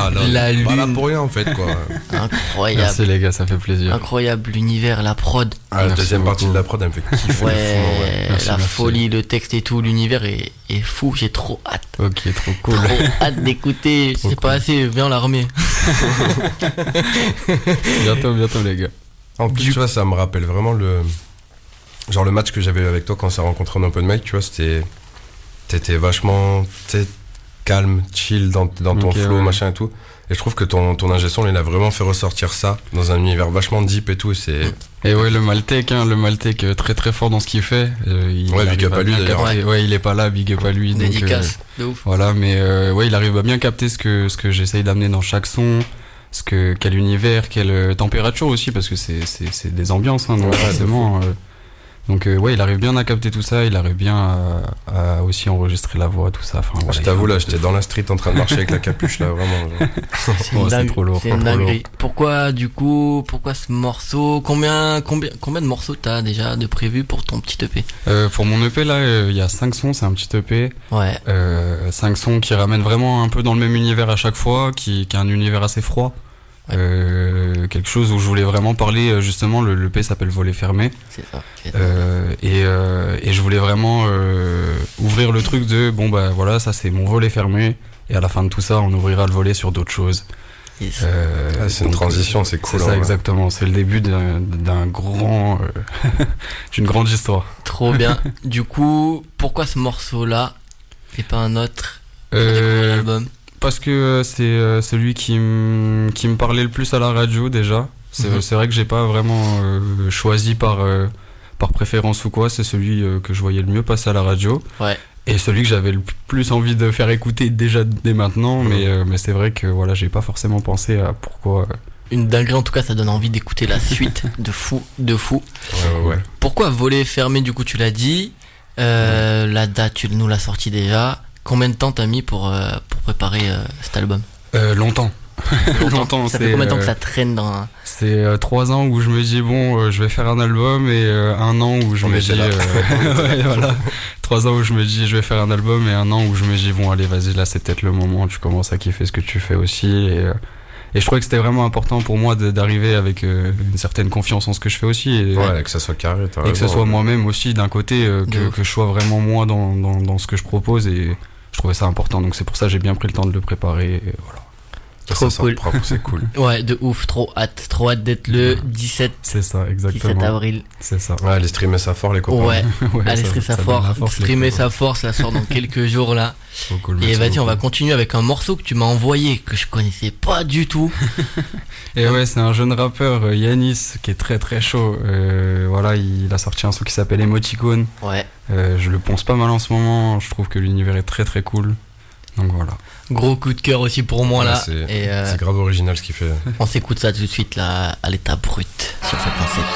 Ah, là, La pas là lune. pour rien en fait quoi. Incroyable. Merci les gars, ça fait plaisir. Incroyable, l'univers, la prod. Ah, la Merci deuxième partie beaucoup. de la prod elle me fait kiffer de fou, en Ouais, vrai. Merci, la merci. folie, le texte et tout, l'univers est fou. J'ai trop hâte. Ok, trop cool. Trop hâte d'écouter. Trop C'est cool. pas assez, viens la remet. bientôt les gars. En plus, tu vois, ça me rappelle vraiment le match que j'avais eu avec toi quand on s'est rencontré en open mic, tu vois, t'étais vachement, tu sais, calme, chill dans ton Ok, flow, ouais. machin et tout. Et je trouve que ton ingé son, il a vraiment fait ressortir ça dans un univers vachement deep et tout. Et ouais, le Maltec, très très fort dans ce qu'il fait. Il Ouais, big arrive up à lui, bien d'ailleurs. capter- Ouais, il est pas là, big up à lui. donc, Dédicace. De ouf. voilà, mais ouais, il arrive à bien capter ce que j'essaye d'amener dans chaque son, quel univers, quelle température aussi, parce que c'est des ambiances, donc Ouais, forcément. Donc ouais, il arrive bien à capter tout ça, il arrive bien à aussi enregistrer la voix, tout ça. Enfin, voilà, Je il t'avoue, fait un là, peu j'étais de dans la street en train de marcher avec la capuche, là, vraiment. genre. C'est Ouais, une c'est dingue- trop lourd, c'est une trop lourd. dinguerie. Pourquoi ce morceau? Combien de morceaux t'as déjà de prévu pour ton petit EP? Pour mon EP là, il y a 5 sons, c'est un petit EP. Ouais. 5 sons qui ramènent vraiment un peu dans le même univers à chaque fois, qui a un univers assez froid. Quelque chose où je voulais vraiment parler, justement, le EP s'appelle Volet fermé. C'est ça. Et je voulais vraiment ouvrir le truc de bon bah voilà, ça c'est mon volet fermé, et à la fin de tout ça on ouvrira le volet sur d'autres choses. Yes. C'est une donc, transition, c'est cool. C'est en ça vrai. exactement, c'est le début d'un grand d'une grande histoire. Trop bien. Du coup, pourquoi ce morceau-là et pas un autre pour découvrir l'album? Parce que c'est celui qui me parlait le plus à la radio déjà. C'est vrai que j'ai pas vraiment choisi par préférence ou quoi, c'est celui que je voyais le mieux passer à la radio. Ouais. Et celui que j'avais le plus envie de faire écouter déjà dès maintenant, mais c'est vrai que voilà, j'ai pas forcément pensé à pourquoi. Une dinguerie, en tout cas, ça donne envie d'écouter la suite. De fou. Ouais. Pourquoi volet fermé, du coup, tu l'as dit. La date, tu nous l'as sorti déjà. Combien de temps t'as mis pour préparer cet album? Longtemps. Longtemps. Ça fait combien de temps que ça traîne dans... C'est 3 ans où je me dis bon, je vais faire un album, et 1 an où je On me était dis là. ouais, voilà. 3 ans où je me dis je vais faire un album, et 1 an où je me dis bon allez vas-y, là c'est peut-être le moment, tu commences à kiffer ce que tu fais aussi, et je trouvais que c'était vraiment important pour moi d'arriver avec une certaine confiance en ce que je fais aussi, et Ouais, que ça soit carré, t'as que ce raison. soit moi-même aussi d'un côté, De ouf. que je sois vraiment moi dans ce que je propose, et je trouvais ça important, donc c'est pour ça que j'ai bien pris le temps de le préparer, et voilà. Trop Ça sort cool. propre, c'est cool. Ouais, de ouf, trop hâte d'être le 17 C'est ça, exactement. 17 avril. C'est ça. Ouais, allez streamer ça fort, les copains. Ouais, Ouais, allez ça streamer sa donne force, la force, les streamer copains. sa force, ça sort dans quelques jours là. Trop cool, Et merci vas-y, on va beaucoup. continuer avec un morceau que tu m'as envoyé, que je connaissais pas du tout. Et ouais, c'est un jeune rappeur, Yanis, qui est très très chaud. Voilà, il a sorti un son qui s'appelle Emoticone. Ouais, Je le ponce pas mal en ce moment, je trouve que l'univers est très très cool. Donc voilà. gros coup de cœur aussi pour moi là. Ouais, Et c'est grave original ce qu'il fait. on s'écoute ça tout de suite là, à l'état brut sur Fréquence 7.